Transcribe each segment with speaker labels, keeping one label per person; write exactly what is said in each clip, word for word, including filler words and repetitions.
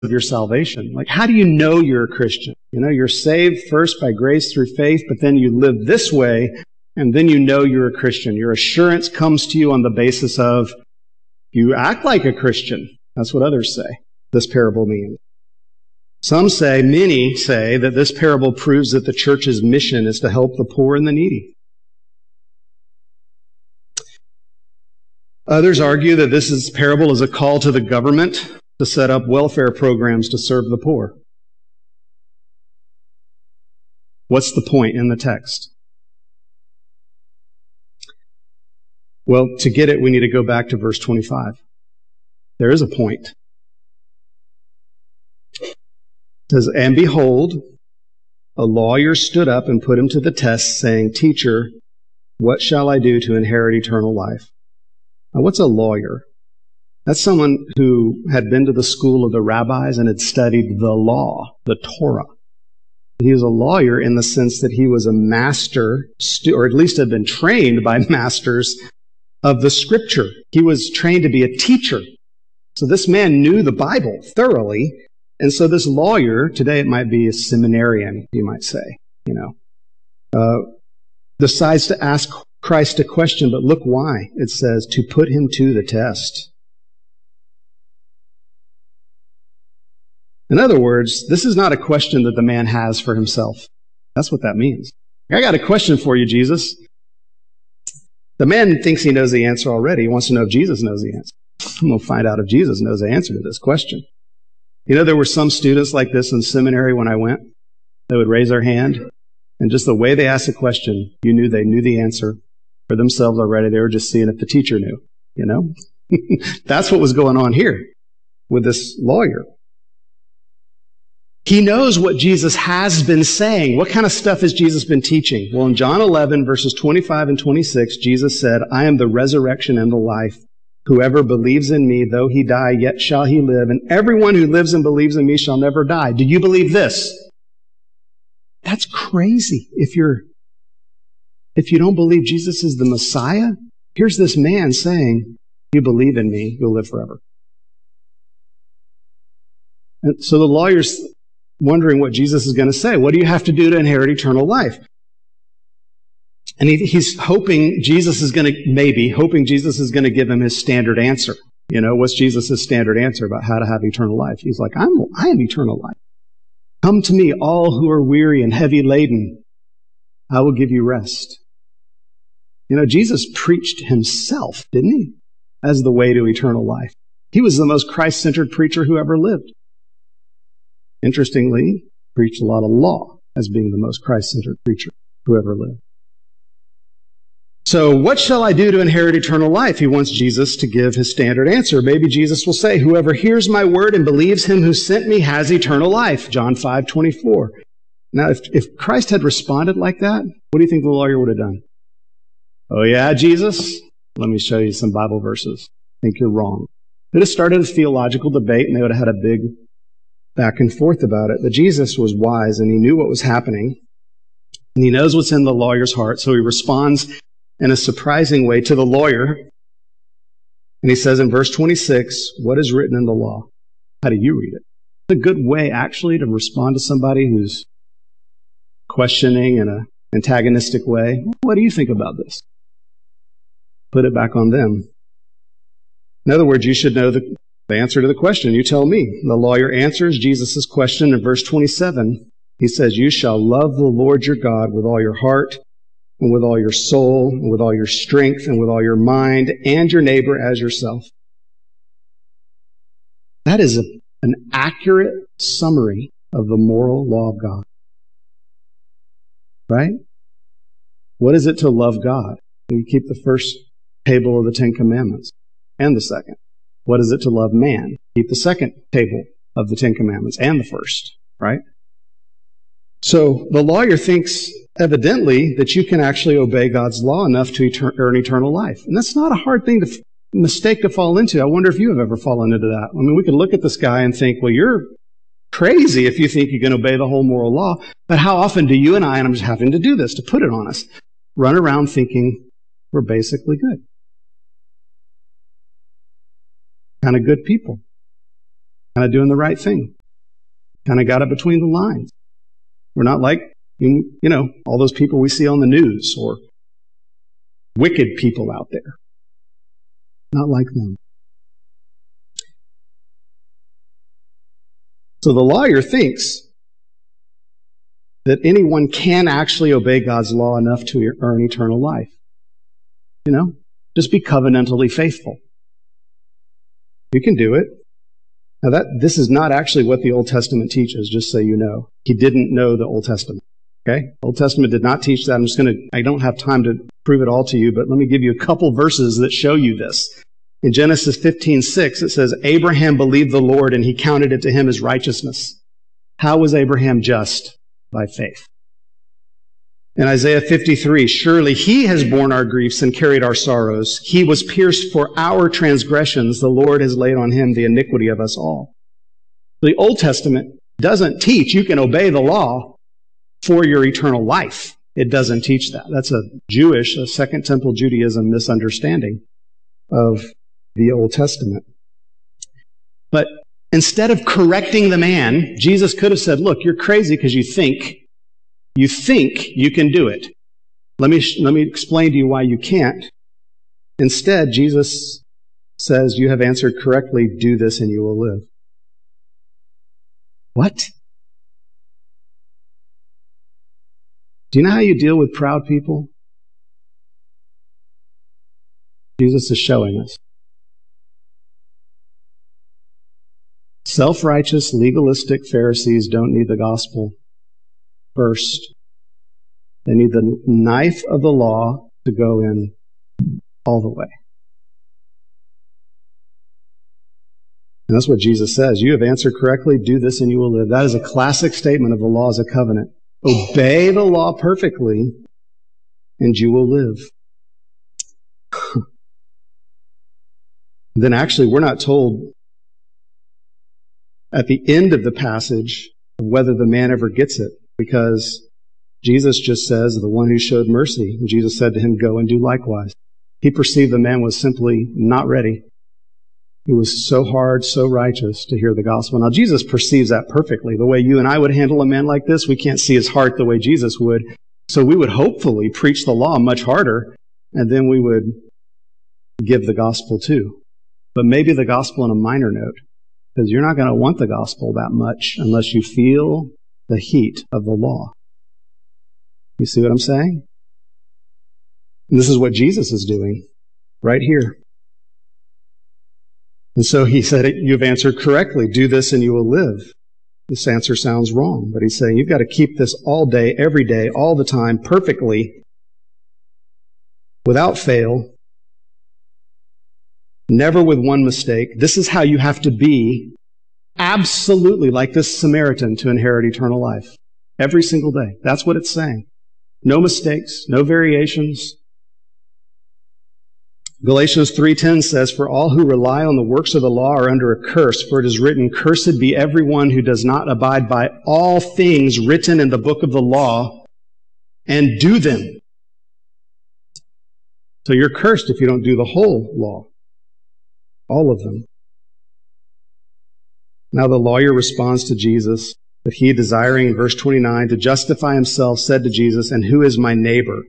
Speaker 1: of your salvation. Like, how do you know you're a Christian? You know, you're saved first by grace through faith, but then you live this way, and then you know you're a Christian. Your assurance comes to you on the basis of you act like a Christian. That's what others say this parable means. Some say, many say, that this parable proves that the church's mission is to help the poor and the needy. Others argue that this is, parable is a call to the government to set up welfare programs to serve the poor. What's the point in the text? Well, to get it, we need to go back to verse twenty-five. There is a point. It says, and behold, a lawyer stood up and put him to the test, saying, Teacher, what shall I do to inherit eternal life? Now, what's a lawyer? That's someone who had been to the school of the rabbis and had studied the law, the Torah. He was a lawyer in the sense that he was a master, or at least had been trained by masters of the Scripture. He was trained to be a teacher. So this man knew the Bible thoroughly. And so this lawyer, today it might be a seminarian, you might say, you know, uh, decides to ask Christ a question, but look why. It says, to put him to the test. In other words, this is not a question that the man has for himself. That's what that means. I got a question for you, Jesus. The man thinks he knows the answer already. He wants to know if Jesus knows the answer. I'm going to find out if Jesus knows the answer to this question. You know, there were some students like this in seminary when I went. They would raise their hand, and just the way they asked the question, you knew they knew the answer for themselves already. They were just seeing if the teacher knew, you know? That's what was going on here with this lawyer. He knows what Jesus has been saying. What kind of stuff has Jesus been teaching? Well, in John eleven, verses twenty-five and twenty-six, Jesus said, I am the resurrection and the life. Whoever believes in me, though he die, yet shall he live. And everyone who lives and believes in me shall never die. Do you believe this? That's crazy. If you're, if you don't believe Jesus is the Messiah, here's this man saying, you believe in me, you'll live forever. And so the lawyer's wondering what Jesus is going to say. What do you have to do to inherit eternal life? And he, he's hoping Jesus is going to, maybe, hoping Jesus is going to give him his standard answer. You know, what's Jesus' standard answer about how to have eternal life? He's like, I'm, I am eternal life. Come to me, all who are weary and heavy laden. I will give you rest. You know, Jesus preached himself, didn't he? As the way to eternal life. He was the most Christ-centered preacher who ever lived. Interestingly, preached a lot of law as being the most Christ-centered preacher who ever lived. So what shall I do to inherit eternal life? He wants Jesus to give his standard answer. Maybe Jesus will say, whoever hears my word and believes him who sent me has eternal life. John five twenty-four. Now, if, if Christ had responded like that, what do you think the lawyer would have done? Oh yeah, Jesus? Let me show you some Bible verses. I think you're wrong. It would have started a theological debate, and they would have had a big back and forth about it. But Jesus was wise, and he knew what was happening. And he knows what's in the lawyer's heart, so he responds in a surprising way to the lawyer. And he says in verse twenty-six, what is written in the law? How do you read it? It's a good way, actually, to respond to somebody who's questioning in an antagonistic way. What do you think about this? Put it back on them. In other words, you should know the, the answer to the question. You tell me. The lawyer answers Jesus' question in verse twenty-seven. He says, you shall love the Lord your God with all your heart, and with all your soul, and with all your strength, and with all your mind, and your neighbor as yourself. That is a, an accurate summary of the moral law of God. Right? What is it to love God? You keep the first table of the Ten Commandments, and the second. What is it to love man? Keep the second table of the Ten Commandments, and the first. Right? So the lawyer thinks evidently that you can actually obey God's law enough to eter- earn eternal life. And that's not a hard thing to f- mistake to fall into. I wonder if you have ever fallen into that. I mean, we could look at this guy and think, well, you're crazy if you think you can obey the whole moral law. But how often do you and I, and I'm just having to do this to put it on us, run around thinking we're basically good? Kind of good people. kind of doing the right thing. Kind of got it between the lines. We're not like, you know, all those people we see on the news or wicked people out there. Not like them. So the lawyer thinks that anyone can actually obey God's law enough to earn eternal life. You know, just be covenantally faithful. You can do it. Now that, this is not actually what the Old Testament teaches, just so you know. He didn't know the Old Testament. Okay? The Old Testament did not teach that. I'm just going to, I don't have time to prove it all to you, but let me give you a couple verses that show you this. In Genesis fifteen six, it says, Abraham believed the Lord and he counted it to him as righteousness. How was Abraham just? By faith. In Isaiah fifty-three, surely he has borne our griefs and carried our sorrows. He was pierced for our transgressions. The Lord has laid on him the iniquity of us all. The Old Testament doesn't teach you can obey the law for your eternal life. It doesn't teach that. That's a Jewish, a Second Temple Judaism misunderstanding of the Old Testament. But instead of correcting the man, Jesus could have said, look, you're crazy because you think You think you can do it. Let me, let me explain to you why you can't. Instead, Jesus says, you have answered correctly, do this and you will live. What? Do you know how you deal with proud people? Jesus is showing us. Self-righteous, legalistic Pharisees don't need the gospel. First, they need the knife of the law to go in all the way. And that's what Jesus says. You have answered correctly, do this and you will live. That is a classic statement of the law as a covenant. Obey the law perfectly and you will live. Then actually, we're not told at the end of the passage whether the man ever gets it. Because Jesus just says, the one who showed mercy. And Jesus said to him, go and do likewise. He perceived the man was simply not ready. He was so hard, so righteous to hear the gospel. Now, Jesus perceives that perfectly. The way you and I would handle a man like this, we can't see his heart the way Jesus would. So we would hopefully preach the law much harder, and then we would give the gospel too. But maybe the gospel in a minor note, because you're not going to want the gospel that much unless you feel the heat of the law. You see what I'm saying? And this is what Jesus is doing right here. And so he said, you've answered correctly. Do this and you will live. This answer sounds wrong, but he's saying you've got to keep this all day, every day, all the time, perfectly, without fail, never with one mistake. This is how you have to be absolutely like this Samaritan to inherit eternal life. Every single day. That's what it's saying. No mistakes, no variations. Galatians three ten says, for all who rely on the works of the law are under a curse, for it is written, cursed be everyone who does not abide by all things written in the book of the law and do them. So you're cursed if you don't do the whole law. All of them. Now the lawyer responds to Jesus, but he, desiring in verse twenty-nine to justify himself, said to Jesus, and who is my neighbor?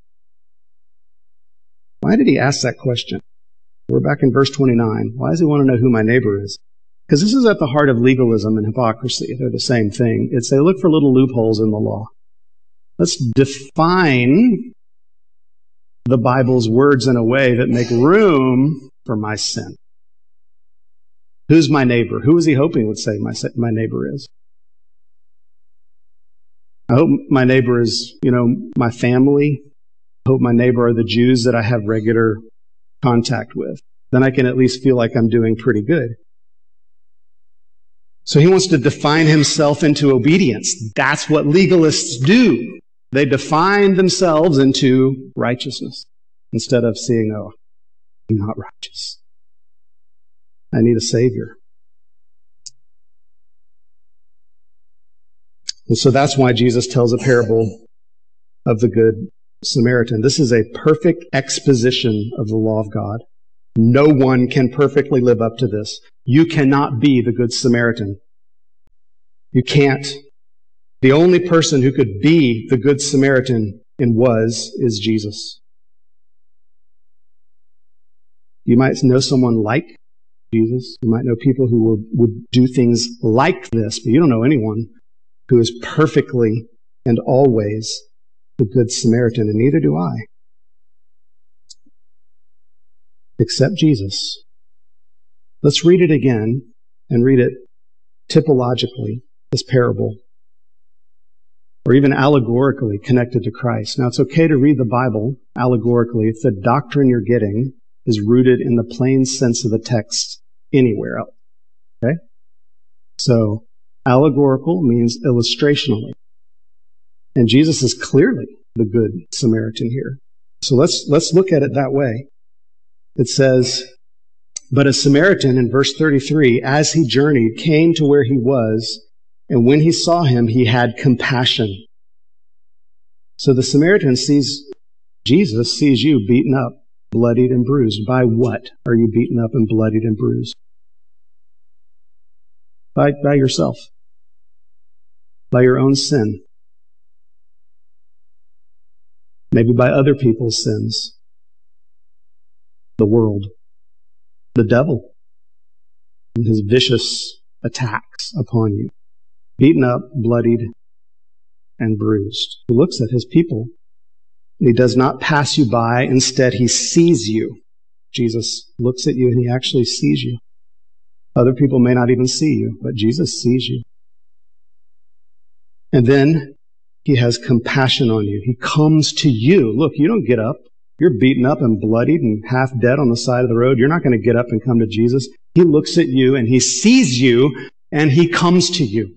Speaker 1: Why did he ask that question? We're back in verse twenty-nine. Why does he want to know who my neighbor is? Because this is at the heart of legalism and hypocrisy. They're the same thing. It's they look for little loopholes in the law. Let's define the Bible's words in a way that make room for my sin. Who's my neighbor? Who is he hoping would say my, my neighbor is? I hope my neighbor is, you know, my family. I hope my neighbor are the Jews that I have regular contact with. Then I can at least feel like I'm doing pretty good. So he wants to define himself into obedience. That's what legalists do. They define themselves into righteousness instead of seeing, oh, I'm not righteous. I need a Savior. And so that's why Jesus tells a parable of the Good Samaritan. This is a perfect exposition of the law of God. No one can perfectly live up to this. You cannot be the Good Samaritan. You can't. The only person who could be the Good Samaritan and was is Jesus. You might know someone like Jesus. You might know people who will, would do things like this, but you don't know anyone who is perfectly and always the Good Samaritan, and neither do I. Except Jesus. Let's read it again and read it typologically, this parable, or even allegorically connected to Christ. Now, it's okay to read the Bible allegorically if the doctrine you're getting is rooted in the plain sense of the text anywhere else. Okay? So, allegorical means illustrationally. And Jesus is clearly the Good Samaritan here. So let's, let's look at it that way. It says, but a Samaritan, in verse thirty-three, as he journeyed, came to where he was, and when he saw him, he had compassion. So the Samaritan sees Jesus, sees you beaten up, bloodied and bruised. By what are you beaten up and bloodied and bruised? By, by yourself. By your own sin. Maybe by other people's sins. The world. The devil. And his vicious attacks upon you. Beaten up, bloodied, and bruised. He looks at his people. He does not pass you by. Instead, he sees you. Jesus looks at you and he actually sees you. Other people may not even see you, but Jesus sees you. And then he has compassion on you. He comes to you. Look, you don't get up. You're beaten up and bloodied and half dead on the side of the road. You're not going to get up and come to Jesus. He looks at you and he sees you and he comes to you.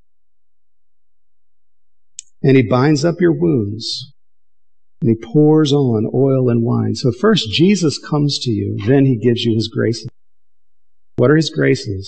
Speaker 1: And he binds up your wounds. And he pours on oil and wine. So first Jesus comes to you, then he gives you his graces. What are his graces?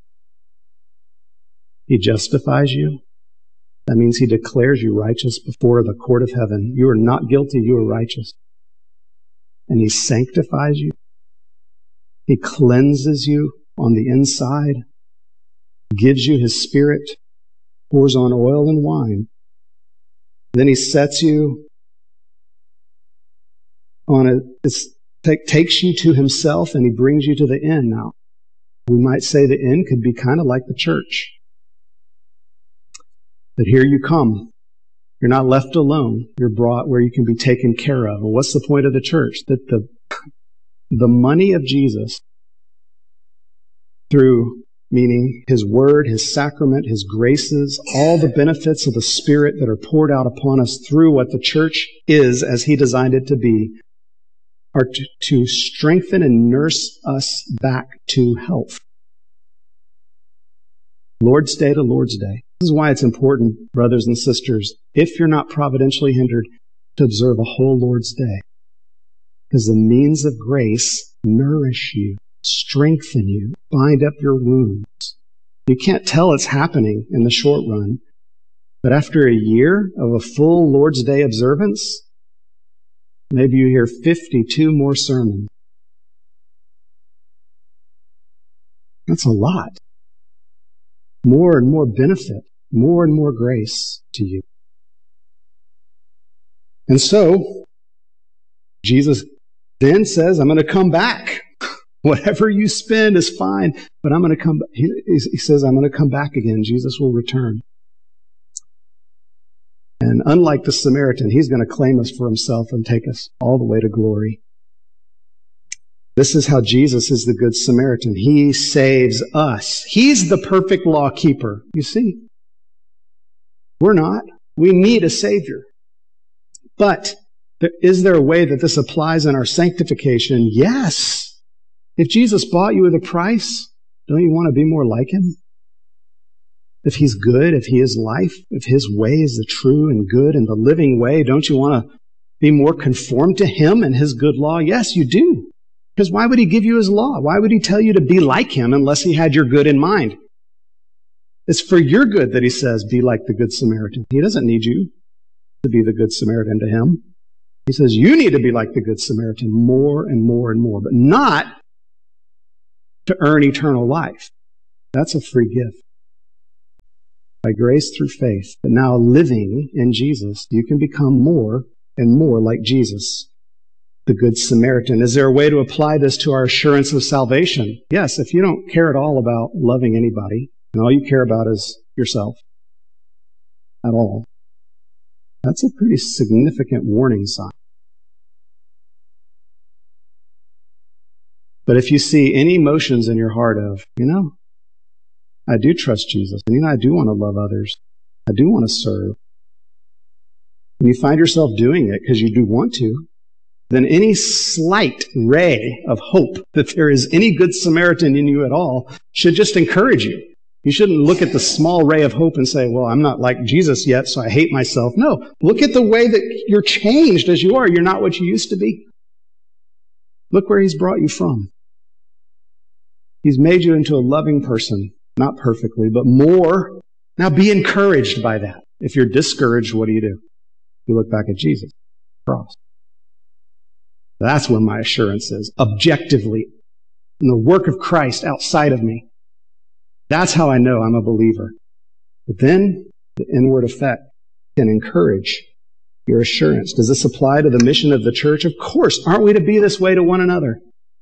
Speaker 1: He justifies you. That means he declares you righteous before the court of heaven. You are not guilty, you are righteous. And he sanctifies you. He cleanses you on the inside, gives you his Spirit, pours on oil and wine. Then he sets you on a, it's, take, takes you to himself and he brings you to the end now. We might say the end could be kind of like the church. That here you come. You're not left alone. You're brought where you can be taken care of. And what's the point of the church? That the, the money of Jesus through, meaning his word, his sacrament, his graces, all the benefits of the Spirit that are poured out upon us through what the church is as he designed it to be, are to, to strengthen and nurse us back to health. Lord's Day to Lord's Day. This is why it's important, brothers and sisters, if you're not providentially hindered, to observe a whole Lord's Day. Because the means of grace nourish you, strengthen you, bind up your wounds. You can't tell it's happening in the short run, but after a year of a full Lord's Day observance, maybe you hear fifty-two more sermons. That's a lot. More and more benefit, more and more grace to you. And so, Jesus then says, I'm going to come back. Whatever you spend is fine, but I'm going to come back. He, he says, I'm going to come back again. Jesus will return. And unlike the Samaritan, he's going to claim us for himself and take us all the way to glory. This is how Jesus is the Good Samaritan. He saves us. He's the perfect law keeper. You see, we're not. We need a Savior. But is there a way that this applies in our sanctification? Yes. If Jesus bought you with a price, don't you want to be more like him? If he's good, if he is life, if his way is the true and good and the living way, don't you want to be more conformed to him and his good law? Yes, you do. Because why would he give you his law? Why would he tell you to be like him unless he had your good in mind? It's for your good that he says, be like the Good Samaritan. He doesn't need you to be the Good Samaritan to him. He says, you need to be like the Good Samaritan more and more and more, but not to earn eternal life. That's a free gift. By grace through faith, but now living in Jesus, you can become more and more like Jesus, the Good Samaritan. Is there a way to apply this to our assurance of salvation? Yes, if you don't care at all about loving anybody, and all you care about is yourself at all, that's a pretty significant warning sign. But if you see any emotions in your heart of, you know, I do trust Jesus, and you know, I do want to love others, I do want to serve, and you find yourself doing it because you do want to, then any slight ray of hope that there is any Good Samaritan in you at all should just encourage you. You shouldn't look at the small ray of hope and say, well, I'm not like Jesus yet, so I hate myself. No, look at the way that you're changed as you are. You're not what you used to be. Look where He's brought you from. He's made you into a loving person, not perfectly, but more. Now be encouraged by that. If you're discouraged, what do you do? You look back at Jesus, the cross. That's where my assurance is, objectively, in the work of Christ outside of me. That's how I know I'm a believer. But then the inward effect can encourage your assurance. Does this apply to the mission of the church? Of course. Aren't we to be this way to one another?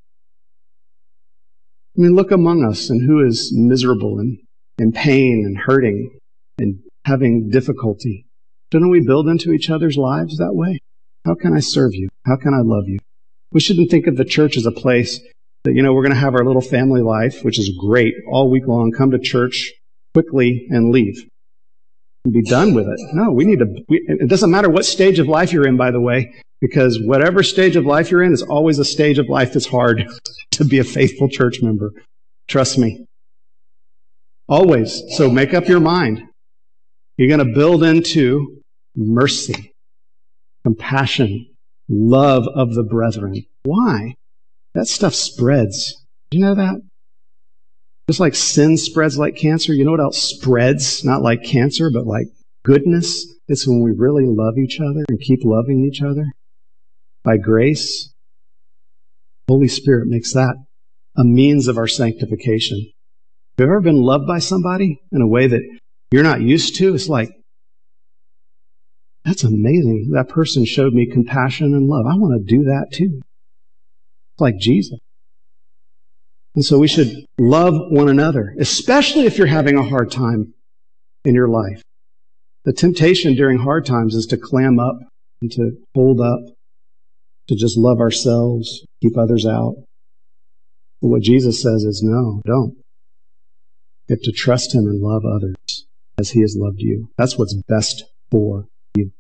Speaker 1: I mean, look among us and who is miserable and in pain and hurting and having difficulty. Shouldn't we build into each other's lives that way? How can I serve you? How can I love you? We shouldn't think of the church as a place that, you know, we're going to have our little family life, which is great, all week long, come to church quickly and leave and be done with it. No, we need to, we, it doesn't matter what stage of life you're in, by the way, because whatever stage of life you're in is always a stage of life that's hard to be a faithful church member. Trust me. Always. So make up your mind. You're going to build into mercy, compassion, love of the brethren. Why? That stuff spreads. Do you know that? Just like sin spreads like cancer, you know what else spreads? Not like cancer, but like goodness. It's when we really love each other and keep loving each other. By grace, Holy Spirit makes that a means of our sanctification. Have you ever been loved by somebody in a way that you're not used to? It's like, that's amazing. That person showed me compassion and love. I want to do that too. It's like Jesus. And so we should love one another, especially if you're having a hard time in your life. The temptation during hard times is to clam up and to hold up, to just love ourselves, keep others out. But what Jesus says is, no, don't. You have to trust Him and love others as He has loved you. That's what's best for you.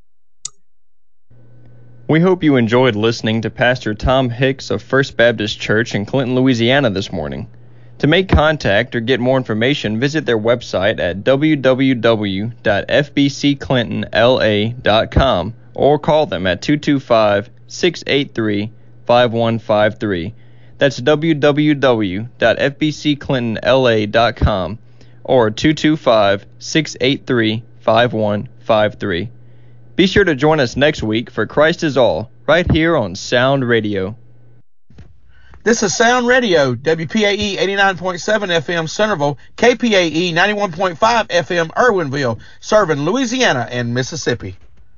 Speaker 2: We hope you enjoyed listening to Pastor Tom Hicks of First Baptist Church in Clinton, Louisiana this morning. To make contact or get more information, visit their website at w w w dot f b c clinton l a dot com or call them at two two five, six eight three, five one five three. That's w w w dot f b c clinton l a dot com or two two five, six eight three, five one five three. Be sure to join us next week for Christ is All, right here on Sound Radio.
Speaker 3: This is Sound Radio, W P A E eighty-nine point seven F M Centerville, K P A E ninety-one point five F M Irwinville, serving Louisiana and Mississippi.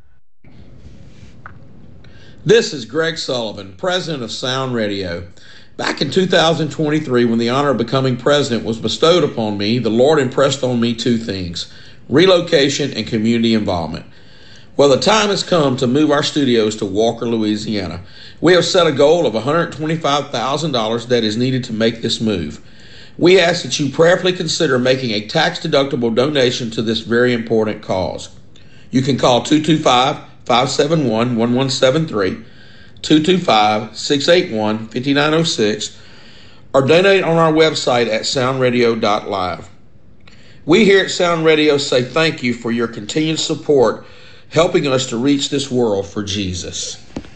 Speaker 4: This is Greg Sullivan, president of Sound Radio. Back in two thousand twenty-three, when the honor of becoming president was bestowed upon me, the Lord impressed on me two things: relocation and community involvement. Well, the time has come to move our studios to Walker, Louisiana. We have set a goal of one hundred twenty-five thousand dollars that is needed to make this move. We ask that you prayerfully consider making a tax-deductible donation to this very important cause. You can call two two five, five seven one, one one seven three, two two five, six eight one, five nine zero six, or donate on our website at sound radio dot live. We here at Sound Radio say thank you for your continued support, helping us to reach this world for Jesus.